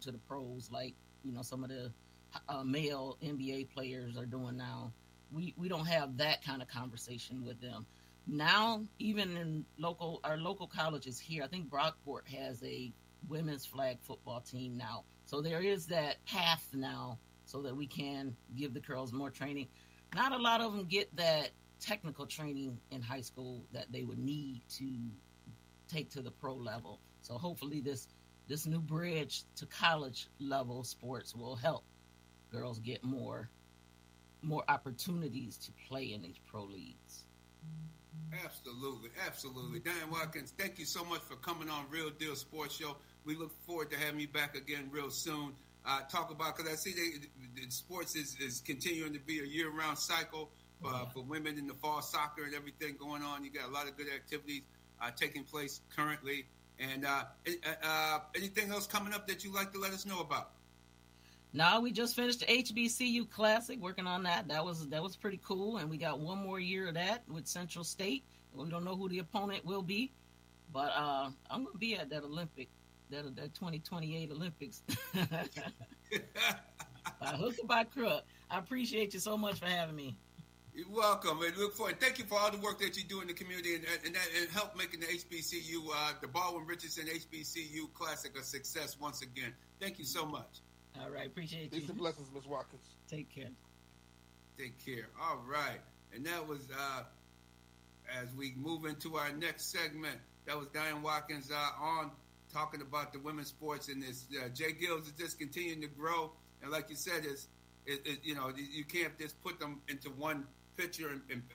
to the pros like some of the male NBA players are doing now. We don't have that kind of conversation with them now. Even in our local colleges here, I think Brockport has a women's flag football team now, so there is that path now, so that we can give the girls more training. Not a lot of them get that technical training in high school that they would need to take to the pro level. So hopefully this new bridge to college level sports will help girls get more opportunities to play in these pro leagues. Absolutely, absolutely. Diane Watkins, thank you so much for coming on Real Deal Sports Show. We look forward to having you back again real soon. Talk about, because I see the sports is continuing to be a year-round cycle for women in the fall soccer and everything going on. You got a lot of good activities taking place currently. And anything else coming up that you'd like to let us know about? No, we just finished the HBCU Classic, working on that. That was pretty cool, and we got one more year of that with Central State. We don't know who the opponent will be, but I'm going to be at that Olympic, that 2028 Olympics. By hook or by crook. I appreciate you so much for having me. You're welcome, and look forward. Thank you for all the work that you do in the community and help making the HBCU, the Baldwin Richardson HBCU Classic, a success once again. Thank you so much. All right, appreciate you. Peace and blessings, Ms. Watkins. Take care. Take care. All right, and that was as we move into our next segment. That was Diane Watkins on talking about the women's sports, and this Jay Gills is just continuing to grow. And like you said, you can't just put them into one picture.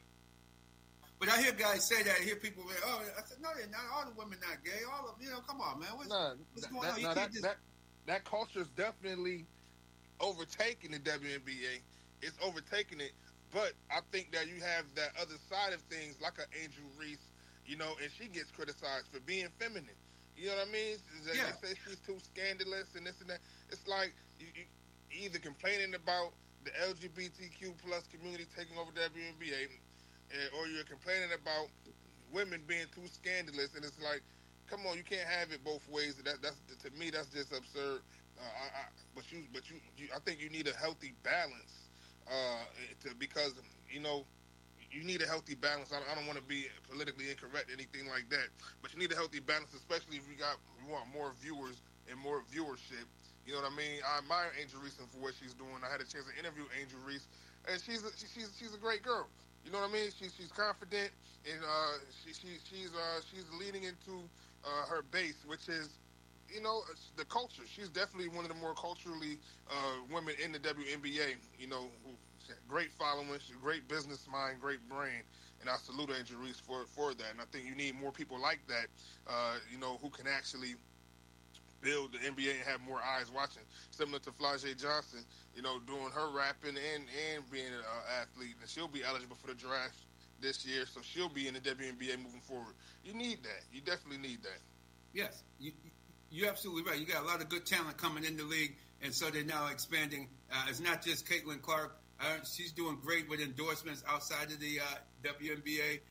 But I hear guys say that. I hear people say, "Oh, I said, no, they're not. All the women not gay. All of come on, man. What's going on? That culture is definitely overtaking the WNBA. It's overtaking it. But I think that you have that other side of things, like an Angel Reese, and she gets criticized for being feminine. You know what I mean? They say she's too scandalous and this and that. It's like you either complaining about the LGBTQ plus community taking over the WNBA, or you're complaining about women being too scandalous, and it's like, come on, you can't have it both ways. That's to me, that's just absurd. But I think you need a healthy balance, because you need a healthy balance. I don't want to be politically incorrect, anything like that, but you need a healthy balance, especially if you want more viewers and more viewership. You know what I mean? I admire Angel Reese for what she's doing. I had a chance to interview Angel Reese, and she's a great girl. You know what I mean? She's confident, and she's leading into her base, which is the culture. She's definitely one of the more culturally women in the WNBA. Great following, great business mind, great brain, and I salute Angel Reese for that. And I think you need more people like that, who can actually build the NBA and have more eyes watching. Similar to Flau'jae Johnson, doing her rapping and being an athlete, and she'll be eligible for the draft this year, so she'll be in the WNBA moving forward. You need that. You definitely need that. Yes, you're absolutely right. You got a lot of good talent coming in the league, and so they're now expanding. It's not just Caitlin Clark. She's doing great with endorsements outside of the WNBA.